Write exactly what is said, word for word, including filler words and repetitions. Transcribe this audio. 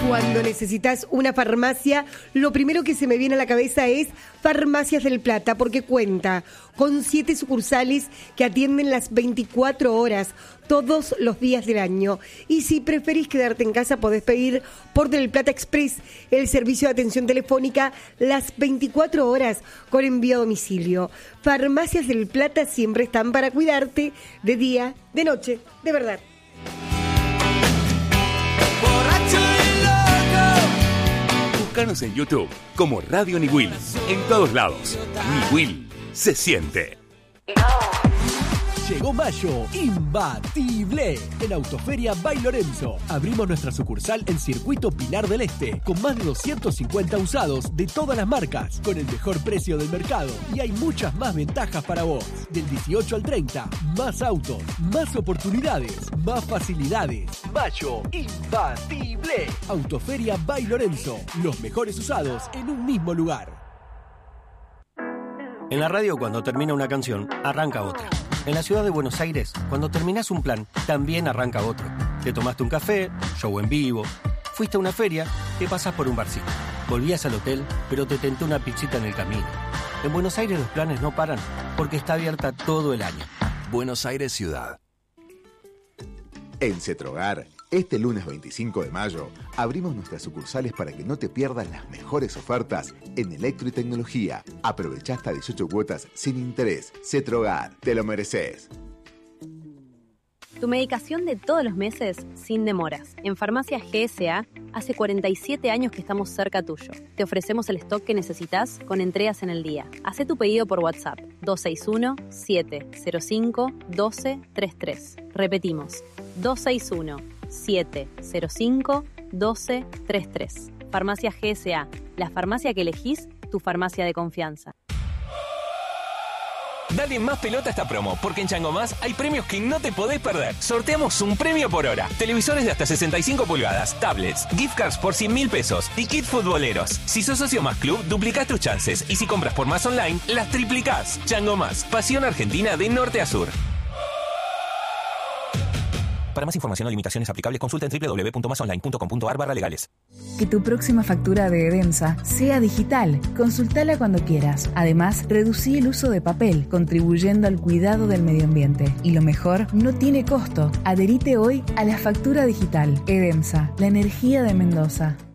Cuando necesitas una farmacia, lo primero que se me viene a la cabeza es Farmacias del Plata, porque cuenta con siete sucursales que atienden las veinticuatro horas, todos los días del año. Y si preferís quedarte en casa, podés pedir por Del Plata Express, el servicio de atención telefónica las veinticuatro horas con envío a domicilio. Farmacias del Plata siempre están para cuidarte de día, de noche, de verdad. Búscanos en YouTube como Radio Niwil. En todos lados. Niwil se siente. Llegó mayo, imbatible. En Autoferia by Lorenzo abrimos nuestra sucursal en Circuito Pilar del Este, con más de doscientos cincuenta usados de todas las marcas, con el mejor precio del mercado. Y hay muchas más ventajas para vos. Del dieciocho al treinta, más autos, más oportunidades, más facilidades. Mayo, imbatible. Autoferia by Lorenzo, los mejores usados en un mismo lugar. En la radio, cuando termina una canción, arranca otra. En la ciudad de Buenos Aires, cuando terminás un plan, también arranca otro. Te tomaste un café, show en vivo, fuiste a una feria, te pasás por un barcito. Volvías al hotel, pero te tentó una pizzita en el camino. En Buenos Aires los planes no paran, porque está abierta todo el año. Buenos Aires Ciudad. En Cetrogar, este lunes veinticinco de mayo, abrimos nuestras sucursales para que no te pierdas las mejores ofertas en electro y tecnología. Aprovecha hasta dieciocho cuotas sin interés. Cetrogar, te lo mereces. Tu medicación de todos los meses sin demoras. En Farmacias G S A, hace cuarenta y siete años que estamos cerca tuyo. Te ofrecemos el stock que necesitas con entregas en el día. Hacé tu pedido por WhatsApp dos seis uno, siete cero cinco, uno dos tres tres. Repetimos, dos seis uno, siete cero cinco, uno dos tres tres. Farmacias G S A, la farmacia que elegís, tu farmacia de confianza. Dale más pelota a esta promo, porque en Chango Más hay premios que no te podés perder. Sorteamos un premio por hora. Televisores de hasta sesenta y cinco pulgadas, tablets, gift cards por cien mil pesos y kit futboleros. Si sos socio Más Club, duplicás tus chances. Y si compras por Más Online, las triplicás. Chango Más, pasión argentina de norte a sur. Para más información o limitaciones aplicables, consulta en doble u doble u doble u punto más online punto com punto a r barra legales. Que tu próxima factura de Edemsa sea digital. Consultala cuando quieras. Además, reducí el uso de papel, contribuyendo al cuidado del medio ambiente. Y lo mejor, no tiene costo. Adherite hoy a la factura digital. Edemsa, la energía de Mendoza.